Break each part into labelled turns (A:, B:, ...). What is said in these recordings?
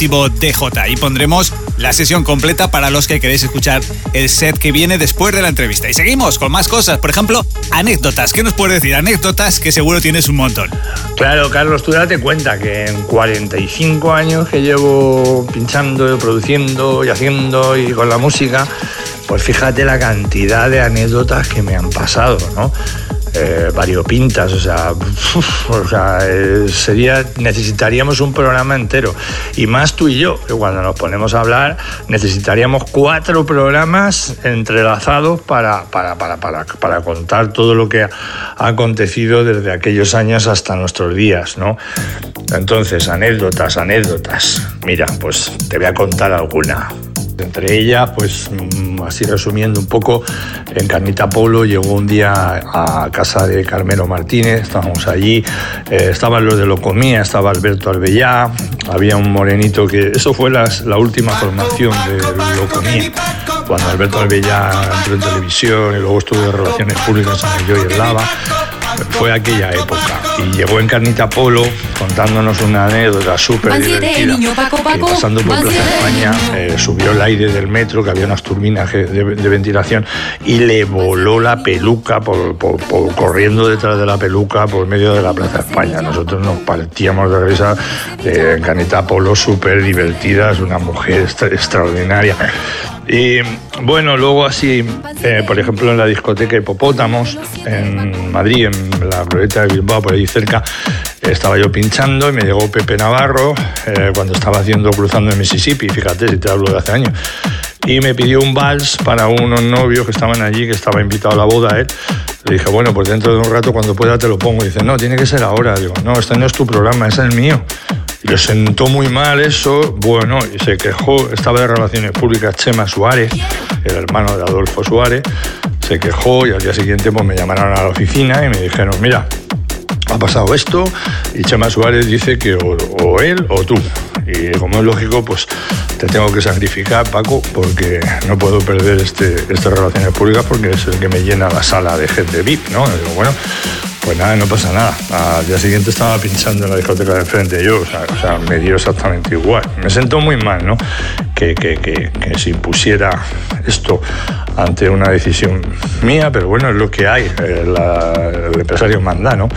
A: colectivo DJ. Y pondremos la sesión completa para los que queréis escuchar el set que viene después de la entrevista. Y seguimos con más cosas, por ejemplo, anécdotas. ¿Qué nos puedes decir? Anécdotas que seguro tienes un montón.
B: Claro, Carlos, tú date cuenta que en 45 años que llevo pinchando, produciendo y haciendo y con la música, pues fíjate la cantidad de anécdotas que me han pasado, ¿no? Variopintas, necesitaríamos un programa entero, y más tú y yo, que cuando nos ponemos a hablar necesitaríamos 4 programas entrelazados para contar todo lo que ha acontecido desde aquellos años hasta nuestros días, ¿no? Entonces, anécdotas. Mira, pues te voy a contar alguna. Entre ellas, pues así resumiendo un poco, en Carnita Polo llegó un día a casa de Carmelo Martínez, estábamos allí, estaban los de Locomía, estaba Alberto Albellá, había un morenito que... Eso fue la última formación de Locomía, cuando Alberto Albellá entró en televisión y luego estuvo en Relaciones Públicas en el Yo y el Lava. Fue aquella época y llegó en Carnita Polo contándonos una anécdota súper divertida. Pasando por Plaza España, subió el aire del metro, que había unas turbinas de ventilación, y le voló la peluca corriendo detrás de la peluca por medio de la Plaza España. Nosotros nos partíamos de risa. En Carnita Polo, súper divertida, es una mujer extraordinaria. Y bueno, luego así, por ejemplo, en la discoteca Hipopótamos, en Madrid, en la Glorieta de Bilbao, por ahí cerca, estaba yo pinchando y me llegó Pepe Navarro cuando estaba haciendo Cruzando el Mississippi, fíjate, si te hablo de hace años, y me pidió un vals para unos novios que estaban allí, que estaba invitado a la boda él. Le dije, bueno, pues dentro de un rato, cuando pueda, te lo pongo. Y dice, no, tiene que ser ahora. Digo, no, este no es tu programa, ese es el mío. Y le sentó muy mal eso, bueno, y se quejó. Estaba de Relaciones Públicas Chema Suárez, el hermano de Adolfo Suárez, se quejó, y al día siguiente pues me llamaron a la oficina y me dijeron, mira, ha pasado esto, y Chema Suárez dice que o él o tú. Y como es lógico, pues te tengo que sacrificar, Paco, porque no puedo perder estas Relaciones Públicas, porque es el que me llena la sala de gente VIP, ¿no? Y digo, bueno, pues nada, no pasa nada. Al día siguiente estaba pinchando en la discoteca de enfrente yo, o sea, me dio exactamente igual. Me sentó muy mal, ¿no? Que se impusiera esto ante una decisión mía, pero bueno, es lo que hay, el empresario manda, ¿no?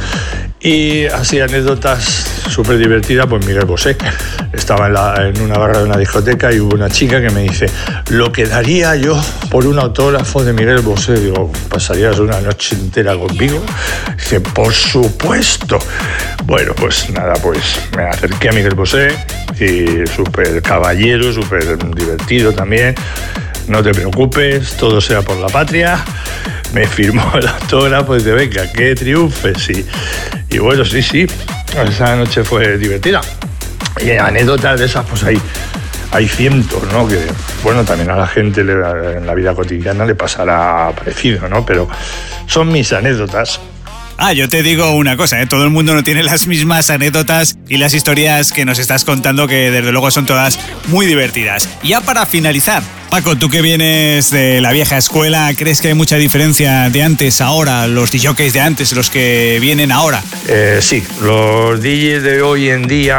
B: Y así anécdotas súper divertidas, pues Miguel Bosé. Estaba en una barra de una discoteca y hubo una chica que me dice, lo que daría yo por un autógrafo de Miguel Bosé. Digo, ¿pasarías una noche entera conmigo? Dice, por supuesto. Bueno, pues nada, pues me acerqué a Miguel Bosé, y súper caballero, súper divertido también. No te preocupes, todo sea por la patria. Me firmó el autógrafo y dice, venga, que triunfes. Y bueno, sí, esa noche fue divertida. Y anécdotas de esas, pues hay cientos, ¿no? Que, bueno, también a la gente en la vida cotidiana le pasará parecido, ¿no? Pero son mis anécdotas.
A: Yo te digo una cosa, todo el mundo no tiene las mismas anécdotas y las historias que nos estás contando, que desde luego son todas muy divertidas. Ya para finalizar, Paco, tú que vienes de la vieja escuela, ¿crees que hay mucha diferencia de antes a ahora, los DJs de antes, los que vienen ahora?
B: Sí, los DJs de hoy en día,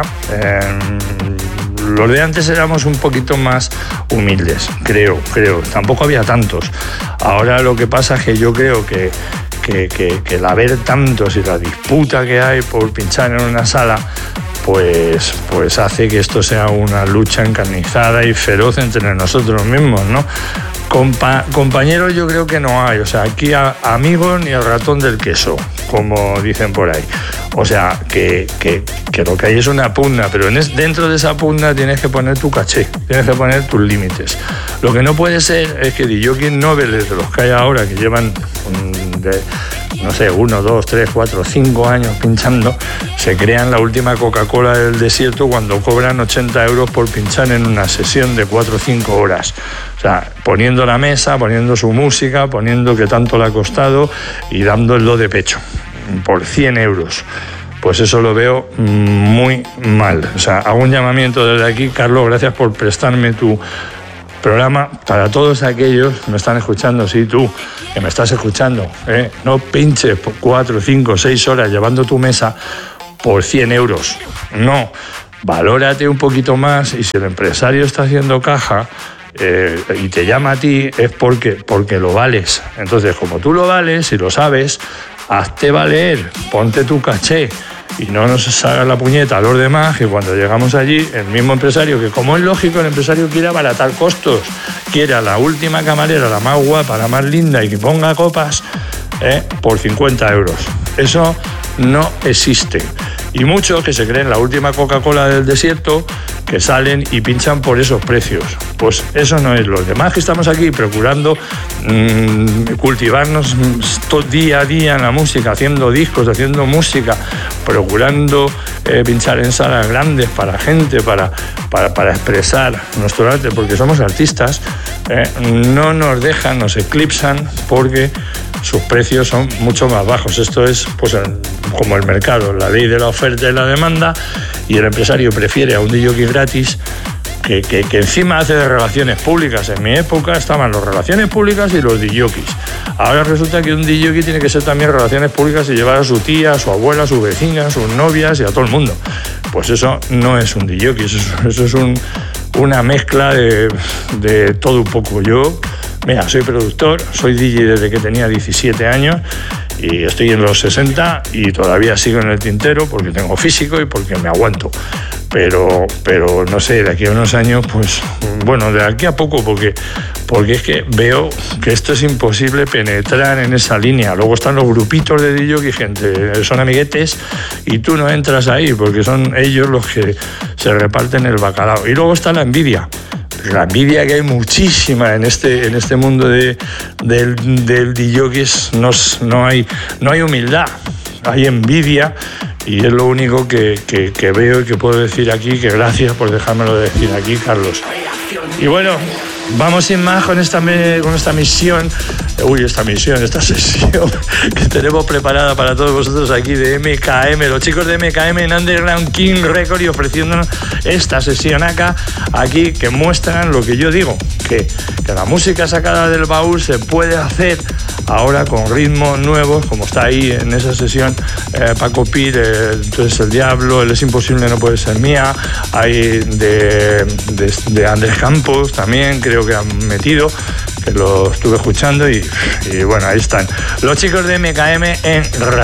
B: los de antes éramos un poquito más humildes, creo. Tampoco había tantos. Ahora lo que pasa es que yo creo que el haber tantos y la disputa que hay por pinchar en una sala, pues hace que esto sea una lucha encarnizada y feroz entre nosotros mismos, ¿no? Compañeros yo creo que no hay, o sea, aquí amigos ni el ratón del queso, como dicen por ahí. O sea, que lo que hay es una pugna, pero dentro de esa pugna tienes que poner tu caché, tienes que poner tus límites. Lo que no puede ser es que DJs nobles de los que hay ahora, que llevan no sé, 1, 2, 3, 4, 5 años pinchando, se crean la última Coca-Cola del desierto cuando cobran 80 euros por pinchar en una sesión de 4 o 5 horas. O sea, poniendo la mesa, poniendo su música, poniendo que tanto le ha costado y dándolo de pecho por 100 euros. Pues eso lo veo muy mal. O sea, hago un llamamiento desde aquí, Carlos, gracias por prestarme tu programa para todos aquellos que me están escuchando. Sí, tú, que me estás escuchando, no pinches por 4, 5, 6 horas llevando tu mesa por 100 euros. No, valórate un poquito más, y si el empresario está haciendo caja y te llama a ti, es porque lo vales. Entonces, como tú lo vales y lo sabes, hazte valer, ponte tu caché y no nos hagas la puñeta a los demás, que cuando llegamos allí, el mismo empresario, que como es lógico, el empresario quiere abaratar costos, quiere a la última camarera, la más guapa, la más linda, y que ponga copas por 50 euros. Eso no existe. Y muchos que se creen la última Coca-Cola del desierto, que salen y pinchan por esos precios. Pues eso no es. Los demás que estamos aquí procurando cultivarnos día a día en la música, haciendo discos, haciendo música, procurando pinchar en salas grandes para gente, para expresar nuestro arte, porque somos artistas, no nos dejan, nos eclipsan, porque sus precios son mucho más bajos. Esto es pues como el mercado, la ley de la oferta y la demanda, y el empresario prefiere a un DJ gratis que encima hace de relaciones públicas. En mi época estaban las relaciones públicas y los DJs. Ahora resulta que un DJ tiene que ser también relaciones públicas y llevar a su tía, a su abuela, a su vecina, a sus novias y a todo el mundo. Pues eso no es un DJ, eso es una mezcla de todo un poco. Yo, mira, soy productor, soy DJ desde que tenía 17 años y estoy en los 60 y todavía sigo en el tintero porque tengo físico y porque me aguanto. Pero no sé, de aquí a unos años, pues bueno, de aquí a poco, porque es que veo que esto es imposible penetrar en esa línea. Luego están los grupitos de DJ, gente, son amiguetes, y tú no entras ahí porque son ellos los que se reparten el bacalao. Y luego está la envidia. La envidia, que hay muchísima en este mundo del DJ, no hay humildad, hay envidia. Y es lo único que veo y que puedo decir aquí, que gracias por dejármelo decir aquí, Carlos. Y bueno, vamos sin más con esta sesión que tenemos preparada para todos vosotros aquí de MKM, los chicos de MKM en Underground King Record, y ofreciéndonos esta sesión aquí que muestran lo que yo digo, que la música sacada del baúl se puede hacer ahora con ritmos nuevos, como está ahí en esa sesión Paco Pir, entonces El Diablo, El Es Imposible No Puede Ser Mía, hay de Andrés Campos también, creo que han metido, que lo estuve escuchando, y bueno, ahí están los chicos de MKM en